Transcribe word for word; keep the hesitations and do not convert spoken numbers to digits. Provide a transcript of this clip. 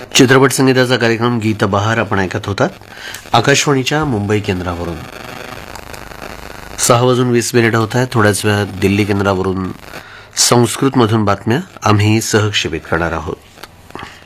चित्रपट संगीताचा कार्यक्रम गीत बहार आपण ऐकत होतात आकाशवाणीच्या मुंबई केंद्रावरून. सहा वाजून वीस मिनिट होत आहेत. थोड्याच वेळात दिल्ली केंद्रावरून संस्कृतमधून बातम्या आम्ही सहक्षेपित करणार आहोत.